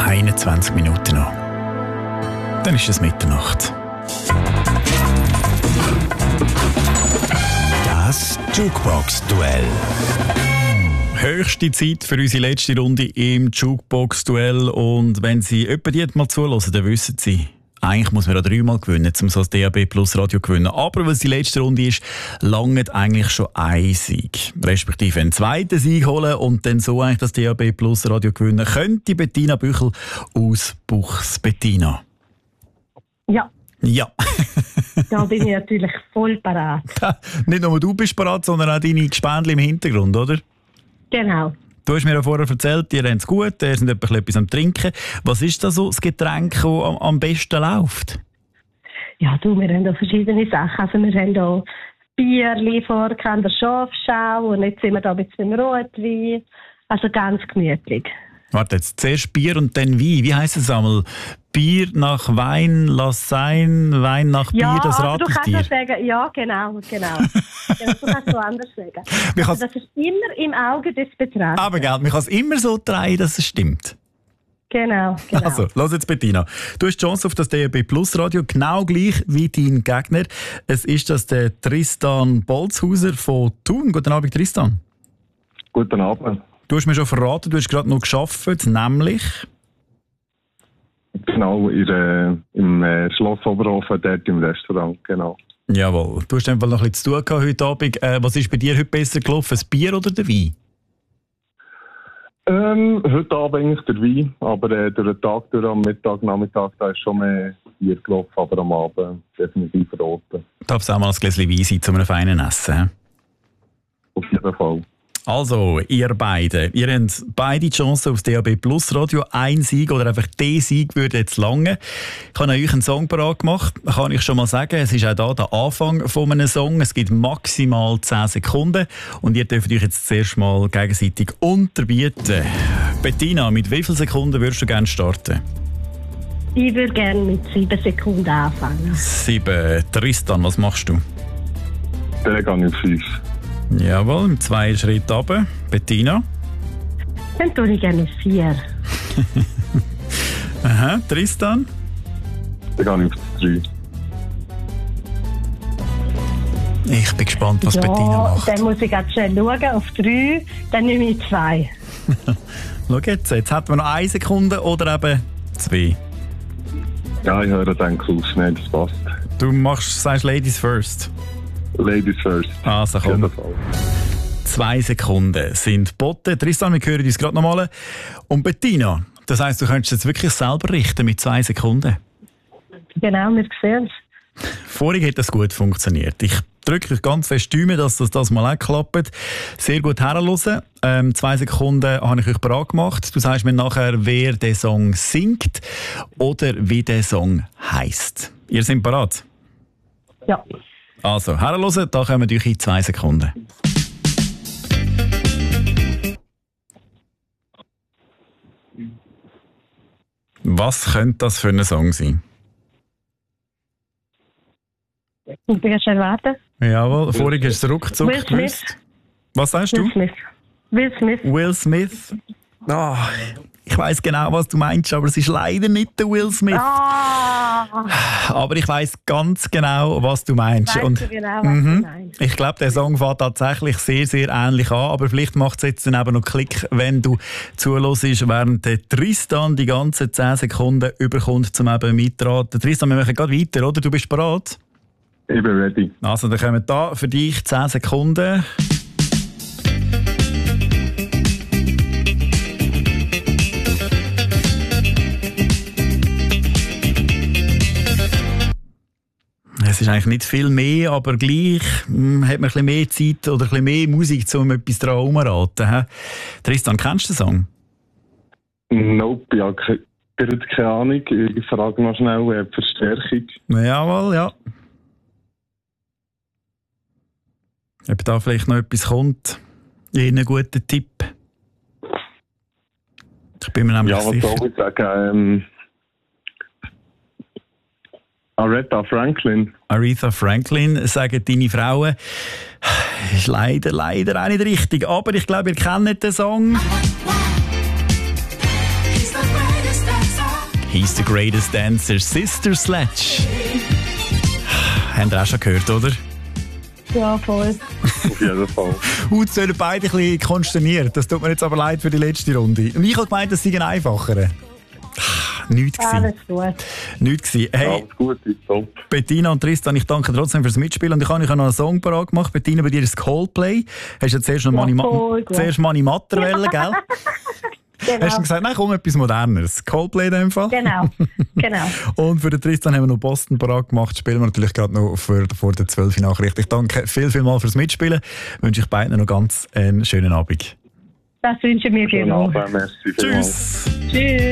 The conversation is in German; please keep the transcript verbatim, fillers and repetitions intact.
einundzwanzig Minuten noch. Dann ist es Mitternacht. Das Jukebox-Duell. Höchste Zeit für unsere letzte Runde im Jukebox-Duell. Und wenn Sie jemanden jetzt mal zuhören, dann wissen Sie, eigentlich muss man ja dreimal gewinnen, um so das D A B Plus Radio zu gewinnen. Aber weil es die letzte Runde ist, langt eigentlich schon ein Sieg. Respektive einen zweiten Sieg holen und dann so eigentlich das D A B Plus Radio gewinnen. Könnte Bettina Büchel aus Buchs. Bettina? Ja. Ja. Da bin ich natürlich voll parat. Nicht nur du bist parat, sondern auch deine Gespendli im Hintergrund, oder? Genau. Du hast mir ja vorher erzählt, ihr habt es gut, ihr seid etwas am Trinken. Was ist da so das Getränk, das am, am besten läuft? Ja, du, wir haben da verschiedene Sachen. Also wir haben da Bierli vor, der Schafschau und jetzt sind wir da mit dem Rotwein. Also ganz gemütlich. Warte, jetzt zuerst Bier und dann Wein. Wie heisst es einmal? Bier nach Wein, lass sein, Wein nach Bier, ja, das rate rate ich ich dir. Ja, du kannst sagen, ja, genau, genau. Ja, du kannst so anders sagen. Also das ist immer im Auge des Betrachters. Aber gell, man kann es immer so drehen, dass es stimmt. Genau, genau. Also, los jetzt Bettina. Du hast die Chance auf das D A B Plus Radio, genau gleich wie dein Gegner. Es ist das der Tristan Bolzhauser von Thun. Guten Abend, Tristan. Guten Abend. Du hast mir schon verraten, du hast gerade noch gearbeitet, nämlich... Genau, in, äh, im äh, Schloss Oberhofen, dort im Restaurant, genau. Jawohl. Du hast einfach noch ein bisschen zu tun gehabt heute Abend. Äh, was ist bei dir heute besser gelaufen, das Bier oder der Wein? Ähm, heute Abend eigentlich der Wein, aber äh, durch den Tag, durch am Mittag, Nachmittag, da ist schon mehr Bier gelaufen, aber am Abend definitiv roten. Darf es auch mal ein Gläschen Wein sein, zu einem feinen Essen? Auf jeden Fall. Also, ihr beide, ihr habt beide die Chance aufs D A B Plus Radio. Ein Sieg oder einfach der Sieg würde jetzt lange. Ich habe euch einen Song parat gemacht. Kann ich schon mal sagen, es ist auch da der Anfang von einem Song. Es gibt maximal zehn Sekunden und ihr dürft euch jetzt zuerst mal gegenseitig unterbieten. Bettina, mit wie vielen Sekunden würdest du gerne starten? Ich würde gerne mit sieben Sekunden anfangen. Sieben. Tristan, was machst du? Dann gehe ich auf fünf. Jawohl, im zweiten Schritt runter. Bettina? Dann tue ich gerne vier. Aha, Tristan? Dann gehe ich auf drei. Ich bin gespannt, was ja, Bettina macht. Dann muss ich ganz schnell schauen. Auf drei, dann nehme ich zwei. Schau jetzt, jetzt hat man noch eine Sekunde oder eben zwei. Ja, ich höre den Klaus. Nein, das passt. Du machst, sagst Ladies first. Ladies first. Also komm. Zwei Sekunden sind geboten. Tristan, wir hören uns gerade nochmal. Und Bettina, das heisst, du könntest jetzt wirklich selber richten mit zwei Sekunden? Genau, wir sehen es. Vorhin hat das gut funktioniert. Ich drücke euch ganz fest die Daumen, dass das, das mal auch klappt. Sehr gut herhören. Ähm, zwei Sekunden habe ich euch bereit gemacht. Du sagst mir nachher, wer den Song singt oder wie der Song heisst. Ihr seid bereit? Ja. Also, herhören, da kommen wir in zwei Sekunden. Was könnte das für ein Song sein? Ich bin schnell warten. Jawohl, vorhin hast du ruckzuck Will Smith. gewusst. Was sagst du? Will Smith. Will Smith. Will Smith. Oh, ich weiss genau, was du meinst, aber es ist leider nicht der Will Smith. Ah! Aber ich weiss ganz genau, was du meinst. Weißt Und, du genau, was mhm, du meinst? Ich glaube, der Song fängt tatsächlich sehr, sehr ähnlich an, aber vielleicht macht es jetzt dann eben noch Klick, wenn du zuhörst, während der Tristan die ganzen zehn Sekunden überkommt, zum eben mitraten. Tristan, wir machen gerade weiter, oder? Du bist bereit? Ich bin ready. Also, dann kommen da für dich zehn Sekunden. Es ist eigentlich nicht viel mehr, aber gleich mh, hat man ein bisschen mehr Zeit oder ein bisschen mehr Musik, um etwas daran herumzuraten. Tristan, kennst du den Song? Nope, ja, ke- gerade keine Ahnung. Ich frage noch schnell äh, Verstärkung. Jawohl, ja. Ob da vielleicht noch etwas kommt. Einen guten Tipp. Ich bin mir nämlich Ja, was sicher. soll ich sagen? Ähm, Aretha Franklin. Aretha Franklin, sagen deine Frauen. Ist leider, leider auch nicht richtig. Aber ich glaube, ihr kennt den Song. He's the greatest that He's the greatest dancer, Sister Sledge. Habt ihr auch schon gehört, oder? Ja, voll. Auf jeden Fall. Und sind beide ein bisschen konsterniert. Das tut mir jetzt aber leid für die letzte Runde. Und ich habe gemeint, das sei ein einfacher. Nichts gewesen. Alles gut. Nichts gewesen. Hey, Alles gut, ist top. Bettina und Tristan, ich danke trotzdem fürs Mitspielen. Und ich habe euch noch einen Song parat gemacht. Bettina, bei dir ist Coldplay. Hast du ja zuerst noch Ja, Mani, voll gut. zuerst Mani Matterwelle, gell? Genau. Hast du gesagt, nein, komm, etwas Moderneres. Coldplay in dem Fall. Genau, genau. Und für den Tristan haben wir noch Boston parat gemacht. Spielen wir natürlich gerade noch für, vor der zwölf Nachricht. Ich danke viel, viel mal fürs Mitspielen. Wünsche ich beiden noch ganz einen schönen Abend. Das wünschen wir dir Schönen noch. Abend, merci vielmals. Tschüss! Tschüss.